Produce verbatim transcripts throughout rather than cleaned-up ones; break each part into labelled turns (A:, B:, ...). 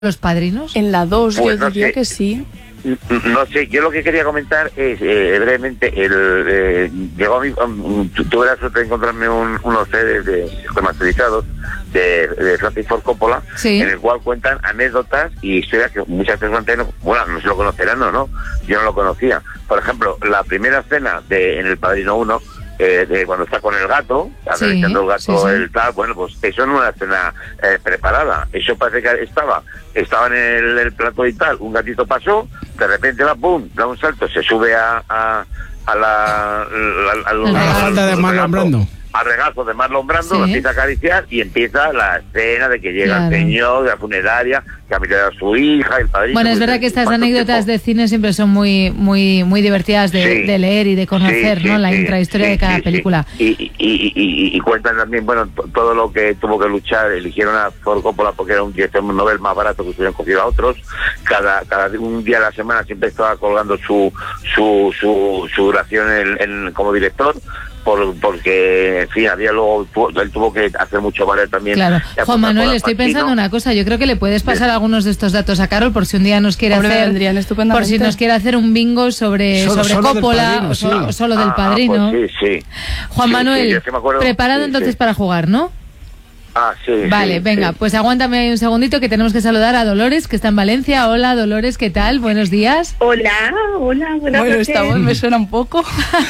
A: los padrinos?
B: En la dos
C: Pues
B: yo
C: no
B: diría
C: sé.
B: que sí.
C: No sé, yo lo que quería comentar es, eh, brevemente, el eh, llegó a mí, um, tu- tuve la suerte de encontrarme un, unos C Ds de, remasterizados de, de Francis Ford Coppola,
A: Sí.
C: en el cual cuentan anécdotas y historias que muchas personas no, bueno, no se lo conocerán, no, no, yo no lo conocía. Por ejemplo, la primera escena de en El Padrino uno, eh, de cuando está con el gato, acariciando el gato,
A: sí, sí.
C: el tal, bueno, pues eso no es una escena eh, preparada, eso parece que estaba, estaba en el, el plato y tal, un gatito pasó, de repente va, pum, da un salto, se sube a, a, a la, la,
A: A la
D: falda de Marlon Brando.
C: al regazo de Marlon Brando,
A: Sí.
C: lo empieza a acariciar y empieza la escena de que llega
A: Claro.
C: el señor de la funeraria, que ha metido a su hija, el padrino.
A: Bueno, es verdad que estas anécdotas de cine siempre son muy muy muy divertidas de,
C: Sí.
A: de leer y de conocer,
C: Sí, sí,
A: ¿no? La
C: sí,
A: intrahistoria
C: sí,
A: de cada
C: sí, sí.
A: película.
C: Y, y, y, y, y cuentan también, bueno, t- todo lo que tuvo que luchar. Eligieron a Ford Coppola porque era un director Nobel más barato que hubieran cogido a otros. Cada cada un día a la semana siempre estaba colgando su su su, su duración en, en- como director. Por, porque, en fin, había luego, tu- él tuvo que hacer mucho valer también.
A: Claro.
C: Ya
A: Juan
C: por-
A: Manuel,
C: por
A: estoy
C: Pacino.
A: pensando una cosa. Yo creo que le puedes pasar
C: Sí.
A: algunos de estos datos a Carol por si un día nos quiere
B: Hombre,
A: hacer,
B: vendrían estupendamente.
A: por si nos quiere hacer un bingo sobre,
D: Solo-
A: sobre
D: solo del
A: Coppola
D: Padrino,
A: o,
D: sí.
A: so- o solo del
C: Ah,
A: Padrino.
C: Ah, pues sí, sí.
A: Juan
C: Sí,
A: Manuel,
C: sí, yo sí me acuerdo.
A: preparado
C: Sí,
A: entonces
C: sí.
A: para jugar, ¿no?
C: Ah, sí.
A: Vale,
C: sí,
A: venga,
C: sí.
A: pues aguántame ahí un segundito que tenemos que saludar a Dolores, que está en Valencia. Hola, Dolores, ¿qué tal? Buenos días.
E: Hola, hola, buenas
B: Bueno,
E: noches.
B: esta voz me suena un poco.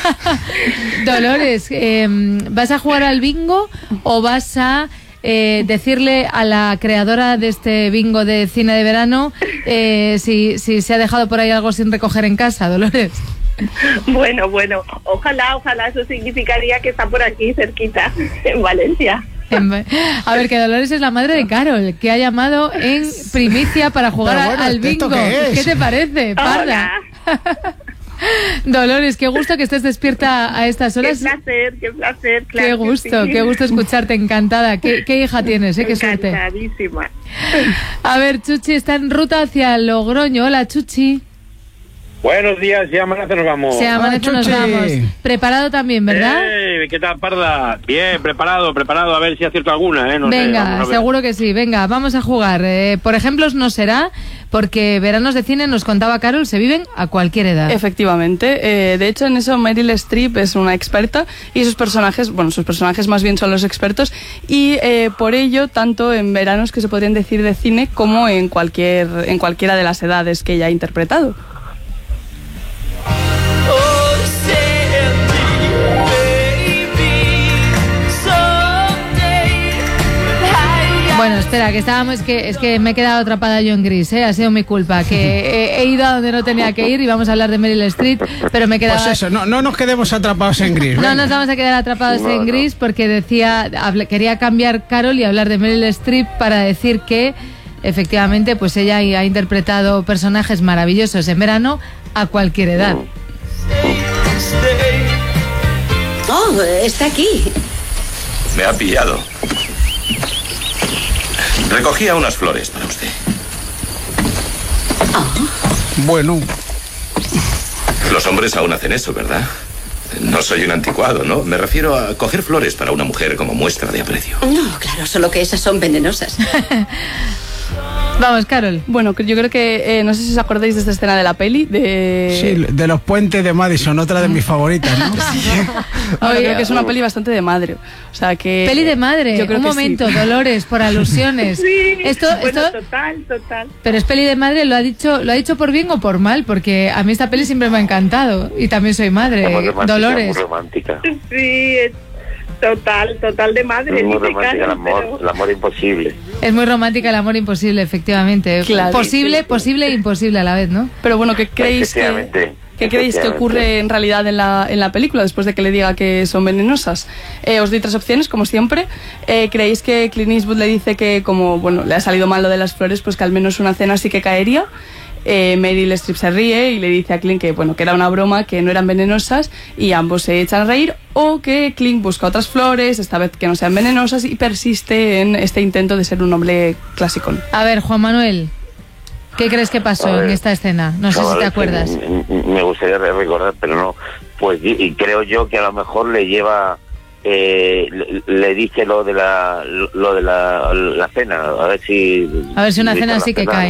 A: Dolores, eh, ¿vas a jugar al bingo o vas a eh, decirle a la creadora de este bingo de cine de verano eh, si, si se ha dejado por ahí algo sin recoger en casa, Dolores?
E: Bueno, bueno, ojalá, ojalá eso significaría que está por aquí cerquita, en Valencia.
A: En- A ver, que Dolores es la madre de Carol, que ha llamado en primicia para jugar
D: Pero
A: a-
D: bueno,
A: al
D: ¿esto
A: bingo.
D: qué es?
A: ¿Qué te parece, parda?
E: Hola,
A: Dolores, qué gusto que estés despierta a estas
E: qué
A: horas.
E: placer, qué placer. Claro
A: Qué
E: que
A: gusto,
E: sí.
A: qué gusto escucharte, encantada. ¿Qué, qué hija tienes, eh? Qué suerte.
E: Encantadísima.
A: A ver, Chuchi está en ruta hacia Logroño. Hola, Chuchi.
F: Buenos días, ya amanece, nos vamos.
A: Se amanece, nos
D: Chuchi.
A: vamos. Preparado también, ¿verdad?
F: Eh, ¿Qué tal, Parda? Bien, preparado, preparado, a ver si acierto alguna, ¿eh? No sé,
A: Venga,
F: vamos a ver.
A: seguro que sí. Venga, vamos a jugar. Eh, por ejemplos no será, porque veranos de cine, nos contaba Carol, se viven a cualquier edad.
B: Efectivamente. Eh, de hecho, en eso Meryl Streep es una experta y sus personajes, bueno, sus personajes más bien son los expertos y eh, por ello, tanto en veranos que se podrían decir de cine como en cualquier en cualquiera de las edades que ella ha interpretado.
A: Bueno, espera, que estábamos, que es que me he quedado atrapada yo en gris, ¿eh? Ha sido mi culpa, que he, he ido a donde no tenía que ir y vamos a hablar de Meryl Streep, pero me he quedado...
D: Pues eso, no, no nos quedemos atrapados en gris.
A: No
D: venga.
A: nos vamos a quedar atrapados
C: No,
A: en
C: no.
A: gris porque decía, habla- quería cambiar Carol y hablar de Meryl Streep para decir que efectivamente pues ella ha interpretado personajes maravillosos en verano a cualquier edad.
G: Oh, está aquí.
H: Me ha pillado. Recogía unas flores para usted.
D: Bueno,
H: Los hombres aún hacen eso, ¿verdad? No soy un anticuado, ¿no? Me refiero a coger flores para una mujer como muestra de aprecio.
G: No, claro, solo que esas son venenosas.
A: Vamos, Carol.
B: Bueno, que yo creo que, eh, no sé si os acordáis de esta escena de la peli, de...
D: sí, de los puentes de Madison, otra de mis favoritas, ¿no?
B: Bueno,
A: Oye,
B: creo que es una peli bastante de madre. O sea que...
A: Peli de madre,
B: Yo creo
A: un
B: que
A: momento,
B: sí.
A: Dolores, por alusiones.
E: Sí,
A: Esto,
E: bueno,
A: esto,
E: total, total.
A: pero es peli de madre, ¿lo ha dicho lo ha dicho por bien o por mal? Porque a mí esta peli siempre me ha encantado y también soy madre,
C: Muy romántica,
A: Dolores.
C: Muy romántica.
E: Sí, es total, total de madre.
C: Muy
E: dice
C: romántica, el
E: Carol,
C: amor,
E: pero-
C: el amor imposible.
A: Es muy romántica, el amor imposible, efectivamente.
B: Claro.
A: Posible, posible e imposible a la vez, ¿no?
B: Pero bueno, ¿qué creéis que,
C: Efectivamente,
B: ¿qué creéis que
C: efectivamente.
B: ocurre en realidad en la, en la película después de que le diga que son venenosas? Eh, os doy tres opciones, como siempre. Eh, ¿Creéis que Clint Eastwood le dice que como bueno le ha salido mal lo de las flores, pues que al menos una cena sí que caería? Eh, Meryl Streep se ríe y le dice a Clint que bueno que era una broma, que no eran venenosas y ambos se echan a reír, o que Clint busca otras flores, esta vez que no sean venenosas, y persiste en este intento de ser un hombre clásico.
A: A ver, Juan Manuel, ¿qué crees que pasó
C: A ver,
A: en esta escena? No sé si te
C: Chavales,
A: acuerdas.
C: Me, me gustaría recordar, pero no. Pues y, y creo yo que a lo mejor le lleva eh, le, le dije lo de la lo de la, la cena, a ver si
A: A ver si una
C: si
A: cena
C: la
A: sí que
C: cena,
A: cae.